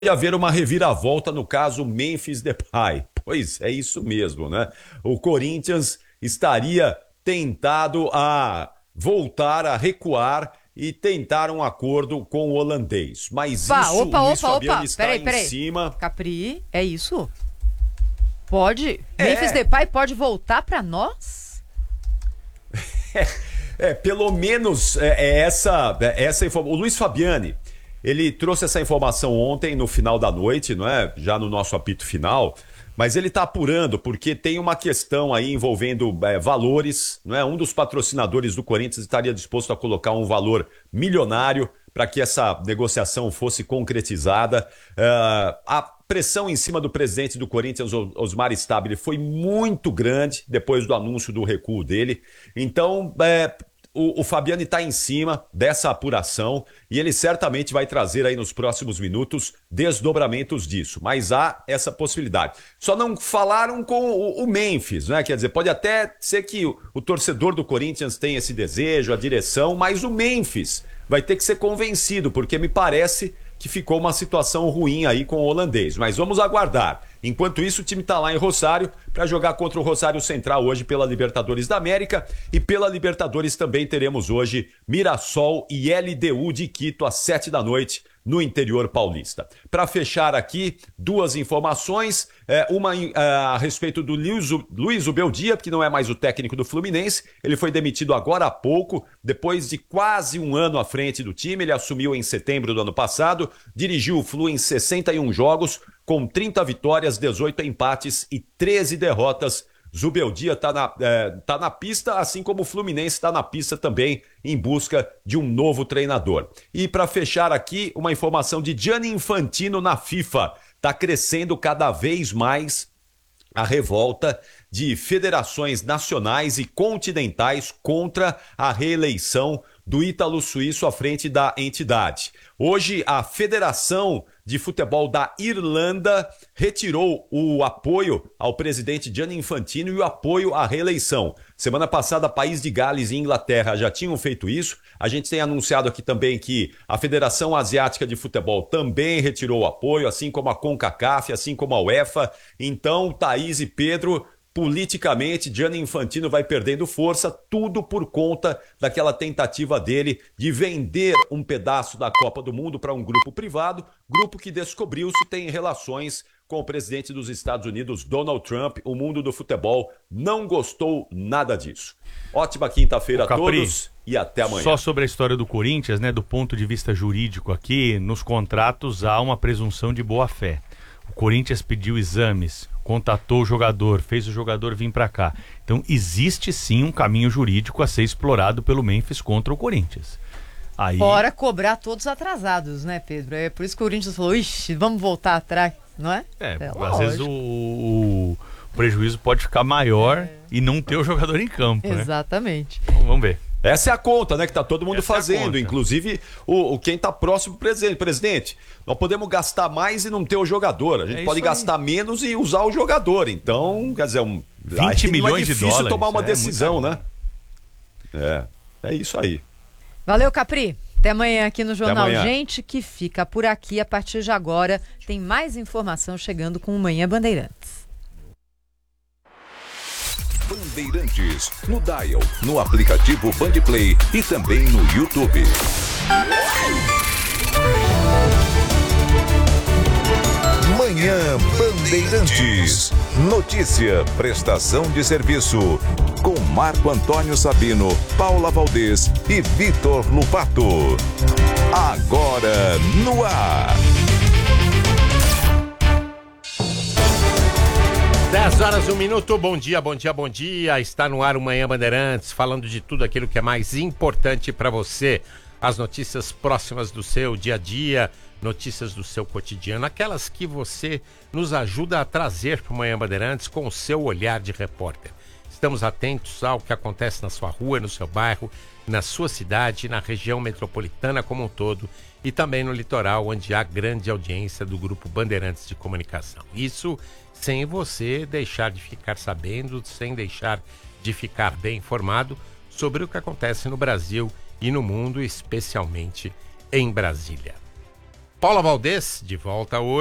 haver uma reviravolta no caso Memphis Depay. Pois é isso mesmo, né? O Corinthians estaria tentado a voltar a recuar e tentar um acordo com o holandês. Mas isso, o Luiz Fabiano está em cima. Capri, é isso? Pode? Memphis Depay pode voltar para nós? Pelo menos essa informação. O Luiz Fabiani, ele trouxe essa informação ontem no final da noite, não é? Já no nosso apito final. Mas ele está apurando porque tem uma questão aí envolvendo valores, não é? Um dos patrocinadores do Corinthians estaria disposto a colocar um valor milionário para que essa negociação fosse concretizada. A pressão em cima do presidente do Corinthians, Osmar Stabile, foi muito grande depois do anúncio do recuo dele. Então, o Fabiani está em cima dessa apuração e ele certamente vai trazer aí nos próximos minutos desdobramentos disso. Mas há essa possibilidade. Só não falaram com o Memphis, né? Quer dizer, pode até ser que o torcedor do Corinthians tenha esse desejo, a direção, mas o Memphis vai ter que ser convencido, porque me parece que ficou uma situação ruim aí com o holandês. Mas vamos aguardar. Enquanto isso, o time está lá em Rosário para jogar contra o Rosário Central hoje pela Libertadores da América. E pela Libertadores também teremos hoje Mirassol e LDU de Quito às 7 da noite no interior paulista. Para fechar aqui, duas informações. Uma a respeito do Luiz Ubeldia, que não é mais o técnico do Fluminense. Ele foi demitido agora há pouco, depois de quase um ano à frente do time. Ele assumiu em setembro do ano passado, dirigiu o Flu em 61 jogos, com 30 vitórias, 18 empates e 13 derrotas. Zubeldia tá na pista, assim como o Fluminense está na pista também, em busca de um novo treinador. E para fechar aqui, uma informação de Gianni Infantino na FIFA. Está crescendo cada vez mais a revolta de federações nacionais e continentais contra a reeleição do Ítalo Suíço à frente da entidade. Hoje, a Federação de Futebol da Irlanda retirou o apoio ao presidente Gianni Infantino e o apoio à reeleição. Semana passada, País de Gales e Inglaterra já tinham feito isso. A gente tem anunciado aqui também que a Federação Asiática de Futebol também retirou o apoio, assim como a CONCACAF, assim como a UEFA. Então, Thaís e Pedro, politicamente, Gianni Infantino vai perdendo força, tudo por conta daquela tentativa dele de vender um pedaço da Copa do Mundo para um grupo privado, grupo que descobriu-se tem relações com o presidente dos Estados Unidos, Donald Trump. O mundo do futebol não gostou nada disso. Ótima quinta-feira a todos e até amanhã. Só sobre a história do Corinthians, né, do ponto de vista jurídico aqui, nos contratos há uma presunção de boa-fé. O Corinthians pediu exames, contatou o jogador, fez o jogador vir para cá. Então existe sim um caminho jurídico a ser explorado pelo Memphis contra o Corinthians. Aí... Fora cobrar todos atrasados, né, Pedro? É por isso que o Corinthians falou, ixi, vamos voltar atrás, não é? Às vezes o prejuízo pode ficar maior e não ter o jogador em campo, né? Exatamente. Então, vamos ver. Essa é a conta, né, que tá todo mundo fazendo, inclusive quem tá próximo do presidente. Nós podemos gastar mais e não ter o jogador. A gente pode gastar menos e usar o jogador. Então, quer dizer, 20 milhões de dólares. É difícil tomar uma decisão, né? É isso aí. Valeu, Capri. Até amanhã aqui no Jornal Gente, que fica por aqui. A partir de agora tem mais informação chegando com o Manhã Bandeirantes. Bandeirantes, no Dial, no aplicativo Bandplay e também no YouTube. Manhã Bandeirantes. Notícia, prestação de serviço. Com Marco Antônio Sabino, Paula Valdez e Vitor Lupato. Agora no ar. 10 horas, 1 minuto, bom dia, bom dia, bom dia. Está no ar o Manhã Bandeirantes, falando de tudo aquilo que é mais importante para você. As notícias próximas do seu dia a dia, notícias do seu cotidiano, aquelas que você nos ajuda a trazer para o Manhã Bandeirantes com o seu olhar de repórter. Estamos atentos ao que acontece na sua rua, no seu bairro, na sua cidade, na região metropolitana como um todo e também no litoral, onde há grande audiência do Grupo Bandeirantes de Comunicação. Isso sem você deixar de ficar sabendo, sem deixar de ficar bem informado sobre o que acontece no Brasil e no mundo, especialmente em Brasília. Paula Valdez, de volta hoje.